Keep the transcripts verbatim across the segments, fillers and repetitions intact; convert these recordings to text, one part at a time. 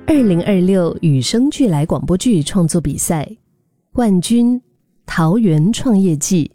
二零二六与生俱来广播剧创作比赛冠军桃园创业季。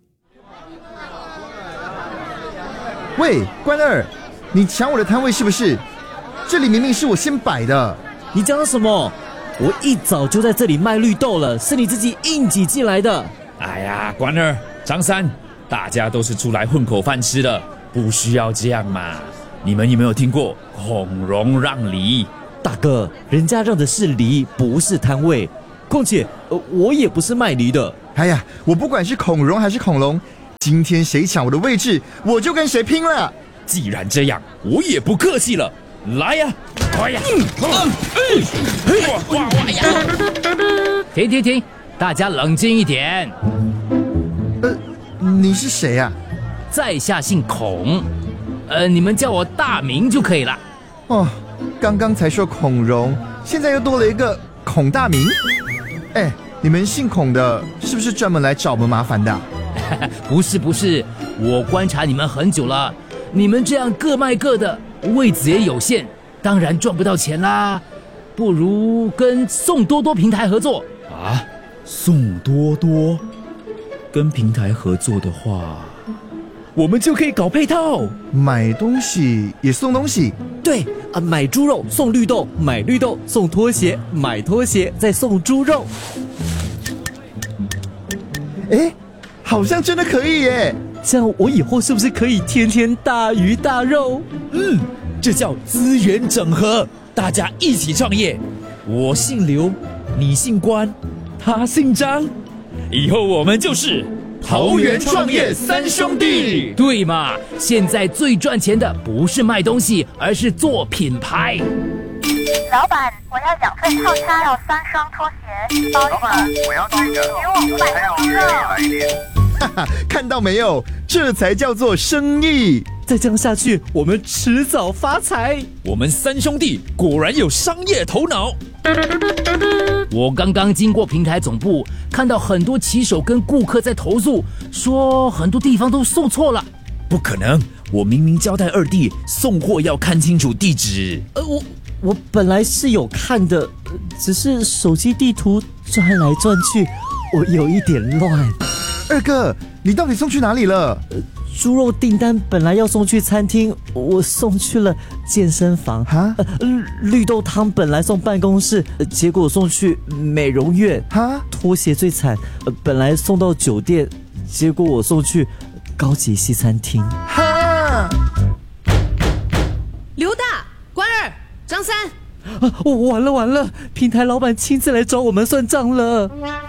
喂，关二，你抢我的摊位是不是？这里明明是我先摆的。 你讲什么？我一早就在这里卖绿豆了，是你自己硬挤进来的。 哎呀，关二、张三，大家都是出来混口饭吃的，不需要这样嘛。你们有没有听过孔融让梨？ 大哥，人家让的是梨，不是摊位。况且，呃，我也不是卖梨的。 哎呀，我不管是孔融还是恐龙，今天谁抢我的位置，我就跟谁拼了。 既然这样，我也不客气了，来呀！哎呀！嗯嗯嗯、哇哇哇呀！ 停停停，大家冷静一点。 呃，你是谁啊？ 在下姓孔，呃，你们叫我大名就可以了。 哦。刚刚才说孔融，现在又多了一个孔大名。哎，你们姓孔的，是不是专门来找我们麻烦的、啊？ 不是不是，我观察你们很久了，你们这样各卖各的，位子也有限，当然赚不到钱啦。不如跟宋多多平台合作啊？宋多多跟平台合作的话，我们就可以搞配套， 买东西也送东西。 对啊，买猪肉送绿豆，买绿豆送拖鞋，买拖鞋再送猪肉。 哎，好像真的可以耶！ 这样我以后是不是可以天天大鱼大肉？ 嗯，这叫资源整合，大家一起创业。我姓刘，你姓关，他姓张，以后我们就是桃园创业三兄弟。 对嘛，现在最赚钱的不是卖东西，而是做品牌。 老板，我要两份套餐，要三双拖鞋，包一个。我要这个，给我五百个鸡肉。 哈哈，看到没有？这才叫做生意。 再这样下去，我们迟早发财。 我们三兄弟果然有商业头脑。 我刚刚经过平台总部，看到很多骑手跟顾客在投诉，说很多地方都送错了。 不可能，我明明交代二弟送货要看清楚地址。 呃，我我本来是有看的，只是手机地图转来转去，我有一点乱。 二哥，你到底送去哪里了？ 呃猪肉订单本来要送去餐厅，我送去了健身房。哈、呃，绿豆汤本来送办公室，呃、结果送去美容院。哈，拖鞋最惨，呃，本来送到酒店，结果我送去高级西餐厅。哈， 刘大、关二、张三， 啊，我完了完了，平台老板亲自来找我们算账了。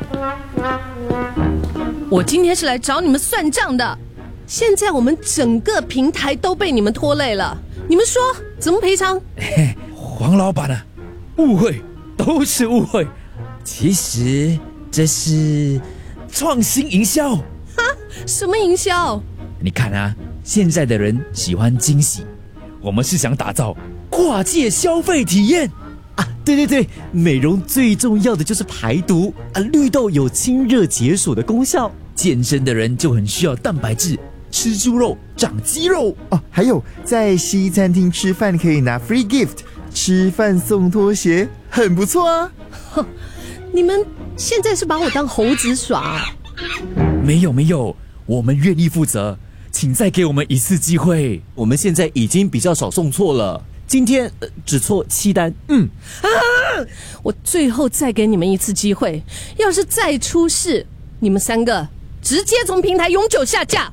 我今天是来找你们算账的。现在我们整个平台都被你们拖累了，你们说怎么赔偿？ 黄老板啊，误会都是误会，其实这是创新营销。 哈，什么营销？ 你看啊，现在的人喜欢惊喜，我们是想打造跨界消费体验啊！对对对，美容最重要的就是排毒啊，绿豆有清热解暑的功效， 健身的人就很需要蛋白质。吃猪肉长肌肉哦，还有在西餐厅吃饭可以拿 free gift， 吃饭送拖鞋，很不错啊。 哼，你们现在是把我当猴子耍啊？ 没有没有，我们愿意负责，请再给我们一次机会。 我们现在已经比较少送错了，今天、呃、只错七单。嗯啊，我最后再给你们一次机会，要是再出事，你们三个直接从平台永久下架。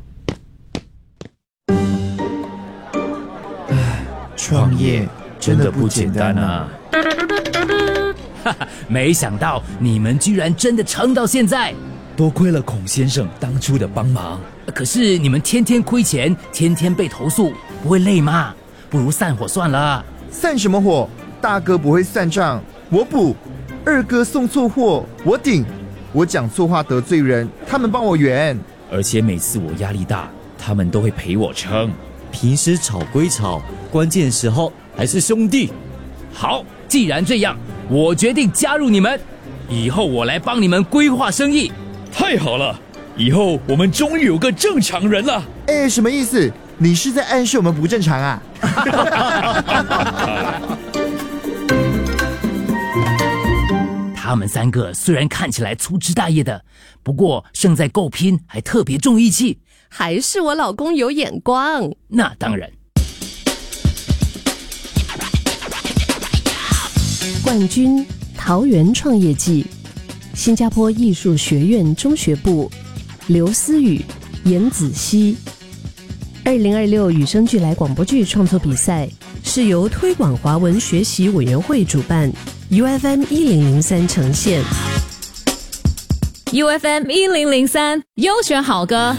创业真的不简单啊！ 哈哈，没想到你们居然真的撑到现在， 多亏了孔先生当初的帮忙。 可是你们天天亏钱，天天被投诉，不会累吗？不如散伙算了。 散什么伙？大哥不会算账，我补；二哥送错货，我顶。我讲错话得罪人，他们帮我圆。 而且每次我压力大，他们都会陪我撑。 平时吵归吵，关键时候还是兄弟。 好，既然这样，我决定加入你们，以后我来帮你们规划生意。 太好了，以后我们终于有个正常人了。 哎，什么意思？你是在暗示我们不正常啊？ 他们三个虽然看起来粗枝大叶的，不过胜在够拼，还特别重义气。 还是我老公有眼光。 那当然。 冠军桃园创业季，新加坡艺术学院中学部，刘思雨、严子熙。二零二六与生俱来广播剧创作比赛是由推广华文学习委员会主办 ，U F M 一零零三呈现。 U F M 一零零三优选好歌。